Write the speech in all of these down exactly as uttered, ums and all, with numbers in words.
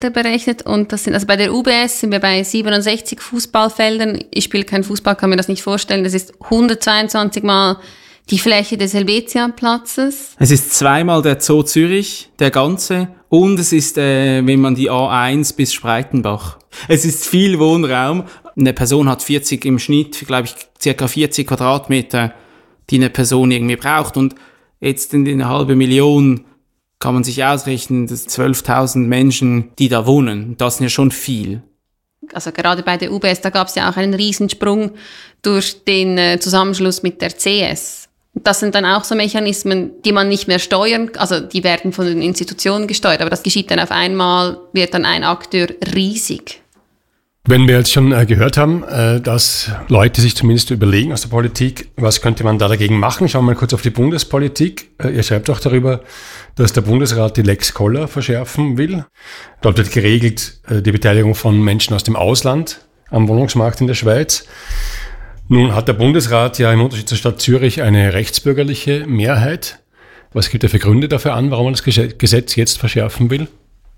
berechnet und das sind, also bei der U B S sind wir bei siebenundsechzig Fußballfeldern. Ich spiele keinen Fußball, kann mir das nicht vorstellen. Das ist hundertzweiundzwanzig Mal die Fläche des Helvetia-Platzes. Es ist zweimal der Zoo Zürich, der ganze, und es ist, äh, wenn man die A eins bis Spreitenbach. Es ist viel Wohnraum. Eine Person hat vierzig im Schnitt, glaube ich, circa vierzig Quadratmeter, die eine Person irgendwie braucht. Und jetzt in eine halbe Million kann man sich ausrechnen, dass zwölftausend Menschen, die da wohnen. Das sind ja schon viel. Also gerade bei der U B S, da gab es ja auch einen Riesensprung durch den äh, Zusammenschluss mit der C S. Das sind dann auch so Mechanismen, die man nicht mehr steuern, also die werden von den Institutionen gesteuert, aber das geschieht dann auf einmal, wird dann ein Akteur riesig. Wenn wir jetzt schon äh, gehört haben, äh, dass Leute sich zumindest überlegen aus der Politik, was könnte man da dagegen machen? Schauen wir mal kurz auf die Bundespolitik. Äh, ihr schreibt auch darüber, dass der Bundesrat die Lex Koller verschärfen will. Dort wird geregelt äh, die Beteiligung von Menschen aus dem Ausland am Wohnungsmarkt in der Schweiz. Nun hat der Bundesrat ja im Unterschied zur Stadt Zürich eine rechtsbürgerliche Mehrheit. Was gibt er für Gründe dafür an, warum man das Gesetz jetzt verschärfen will?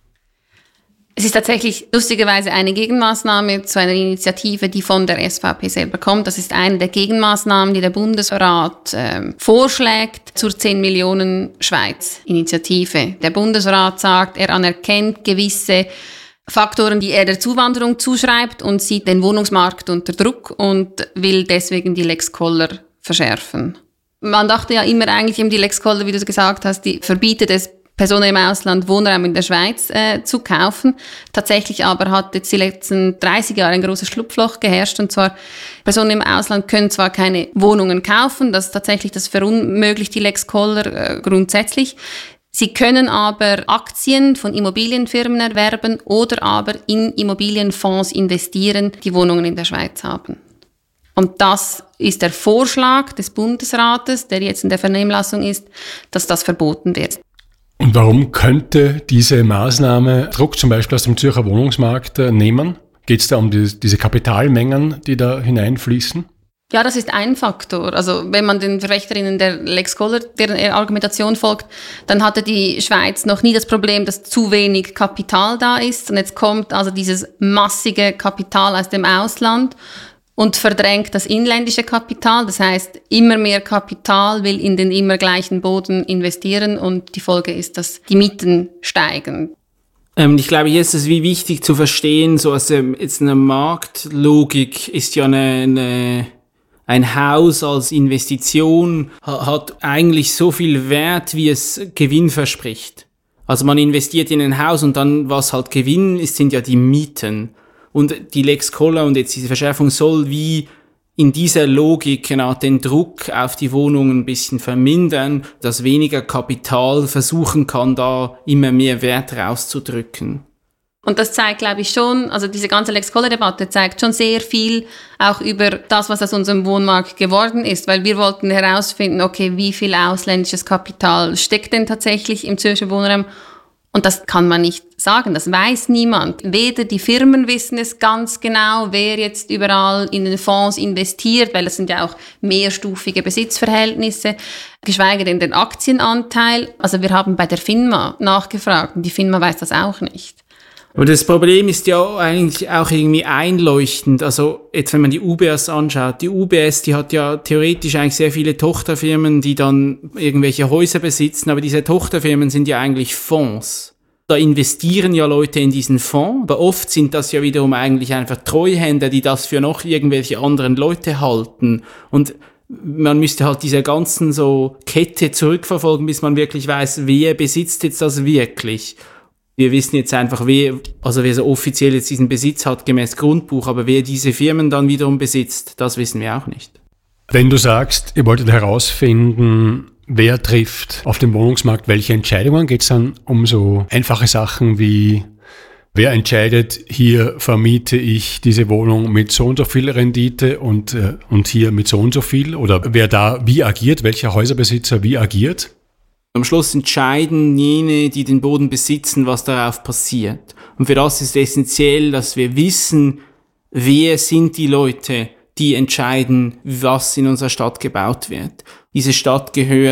Es ist tatsächlich lustigerweise eine Gegenmaßnahme zu einer Initiative, die von der S V P selber kommt. Das ist eine der Gegenmaßnahmen, die der Bundesrat äh, vorschlägt zur zehn Millionen Schweiz-Initiative. Der Bundesrat sagt, er anerkennt gewisse Faktoren, die er der Zuwanderung zuschreibt und sieht den Wohnungsmarkt unter Druck und will deswegen die Lex Koller verschärfen. Man dachte ja immer eigentlich, die Lex Koller, wie du gesagt hast, die verbietet es, Personen im Ausland Wohnraum in der Schweiz äh, zu kaufen. Tatsächlich aber hat jetzt die letzten dreißig Jahre ein großes Schlupfloch geherrscht, und zwar Personen im Ausland können zwar keine Wohnungen kaufen, das ist tatsächlich, das verunmöglicht die Lex Koller äh, grundsätzlich. Sie können aber Aktien von Immobilienfirmen erwerben oder aber in Immobilienfonds investieren, die Wohnungen in der Schweiz haben. Und das ist der Vorschlag des Bundesrates, der jetzt in der Vernehmlassung ist, dass das verboten wird. Und warum könnte diese Maßnahme Druck zum Beispiel aus dem Zürcher Wohnungsmarkt äh, nehmen? Geht es da um die, diese Kapitalmengen, die da hineinfließen? Ja, das ist ein Faktor. Also wenn man den Verfechterinnen der Lex Koller, deren Argumentation folgt, dann hatte die Schweiz noch nie das Problem, dass zu wenig Kapital da ist. Und jetzt kommt also dieses massige Kapital aus dem Ausland und verdrängt das inländische Kapital. Das heißt, immer mehr Kapital will in den immer gleichen Boden investieren und die Folge ist, dass die Mieten steigen. Ähm, ich glaube, hier ist es wie wichtig zu verstehen, so als ähm, jetzt eine Marktlogik ist ja eine, eine ein Haus als Investition ha, hat eigentlich so viel Wert, wie es Gewinn verspricht. Also man investiert in ein Haus und dann, was halt Gewinn ist, sind ja die Mieten. Und die Lex Koller und jetzt diese Verschärfung soll wie in dieser Logik genau den Druck auf die Wohnungen ein bisschen vermindern, dass weniger Kapital versuchen kann, da immer mehr Wert rauszudrücken. Und das zeigt, glaube ich, schon, also diese ganze Lex Koller-Debatte zeigt schon sehr viel auch über das, was aus unserem Wohnmarkt geworden ist, weil wir wollten herausfinden, okay, wie viel ausländisches Kapital steckt denn tatsächlich im Zürcher Wohnraum? Und das kann man nicht sagen, das weiß niemand. Weder die Firmen wissen es ganz genau, wer jetzt überall in den Fonds investiert, weil das sind ja auch mehrstufige Besitzverhältnisse, geschweige denn den Aktienanteil. Also wir haben bei der FINMA nachgefragt und die FINMA weiß das auch nicht. Aber das Problem ist ja eigentlich auch irgendwie einleuchtend. Also jetzt, wenn man die U B S anschaut, die U B S, die hat ja theoretisch eigentlich sehr viele Tochterfirmen, die dann irgendwelche Häuser besitzen, aber diese Tochterfirmen sind ja eigentlich Fonds. Da investieren ja Leute in diesen Fonds, aber oft sind das ja wiederum eigentlich einfach Treuhänder, die das für noch irgendwelche anderen Leute halten. Und man müsste halt diese ganzen so Kette zurückverfolgen, bis man wirklich weiß, wer besitzt jetzt das wirklich. Wir wissen jetzt einfach, wer, also wer so offiziell jetzt diesen Besitz hat, gemäß Grundbuch, aber wer diese Firmen dann wiederum besitzt, das wissen wir auch nicht. Wenn du sagst, ihr wolltet herausfinden, wer trifft auf dem Wohnungsmarkt welche Entscheidungen, geht es dann um so einfache Sachen wie, wer entscheidet, hier vermiete ich diese Wohnung mit so und so viel Rendite und, äh, und hier mit so und so viel, oder wer da wie agiert, welcher Häuserbesitzer wie agiert? Am Schluss entscheiden jene, die den Boden besitzen, was darauf passiert. Und für das ist essentiell, dass wir wissen, wer sind die Leute, die entscheiden, was in unserer Stadt gebaut wird. Diese Stadt gehört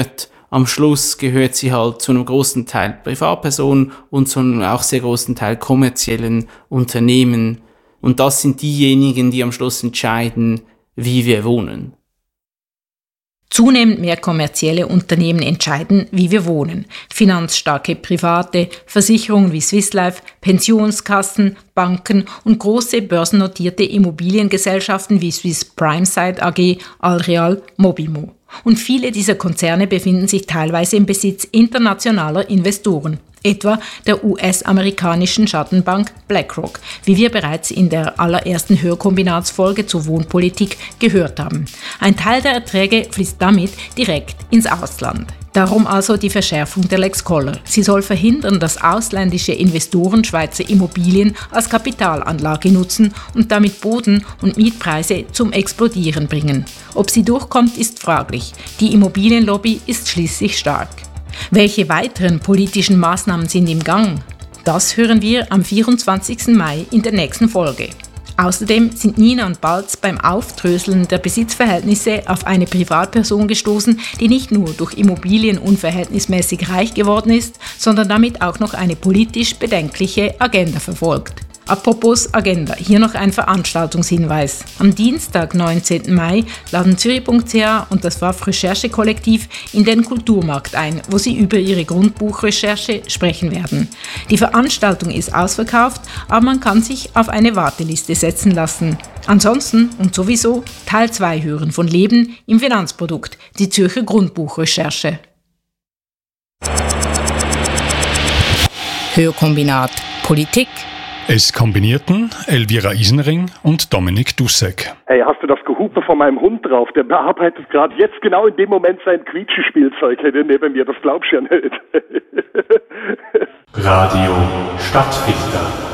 am Schluss gehört sie halt zu einem großen Teil Privatpersonen und zu einem auch sehr großen Teil kommerziellen Unternehmen. Und das sind diejenigen, die am Schluss entscheiden, wie wir wohnen. Zunehmend mehr kommerzielle Unternehmen entscheiden, wie wir wohnen. Finanzstarke Private, Versicherungen wie Swiss Life, Pensionskassen, Banken und große börsennotierte Immobiliengesellschaften wie Swiss Primesite A G, Allreal, Mobimo. Und viele dieser Konzerne befinden sich teilweise im Besitz internationaler Investoren, etwa der U S-amerikanischen Schattenbank BlackRock, wie wir bereits in der allerersten Hörkombinatsfolge zur Wohnpolitik gehört haben. Ein Teil der Erträge fließt damit direkt ins Ausland. Darum also die Verschärfung der Lex Koller. Sie soll verhindern, dass ausländische Investoren Schweizer Immobilien als Kapitalanlage nutzen und damit Boden- und Mietpreise zum Explodieren bringen. Ob sie durchkommt, ist fraglich. Die Immobilienlobby ist schließlich stark. Welche weiteren politischen Maßnahmen sind im Gang? Das hören wir am vierundzwanzigsten Mai in der nächsten Folge. Außerdem sind Nina und Balz beim Aufdröseln der Besitzverhältnisse auf eine Privatperson gestoßen, die nicht nur durch Immobilien unverhältnismäßig reich geworden ist, sondern damit auch noch eine politisch bedenkliche Agenda verfolgt. Apropos Agenda, hier noch ein Veranstaltungshinweis. Am Dienstag, neunzehnten Mai, laden Zürich punkt c h und das W A F Recherchekollektiv in den Kulturmarkt ein, wo sie über ihre Grundbuchrecherche sprechen werden. Die Veranstaltung ist ausverkauft, aber man kann sich auf eine Warteliste setzen lassen. Ansonsten und sowieso Teil zwei hören von Leben im Finanzprodukt, die Zürcher Grundbuchrecherche. Hörkombinat Politik. Es kombinierten Elvira Isenring und Dominik Dussek. Hey, hast du das Gehupe von meinem Hund drauf? Der bearbeitet gerade jetzt genau in dem Moment sein Quietschespielzeug neben mir. Das glaubst du ja nicht. Radio Stadtfilter.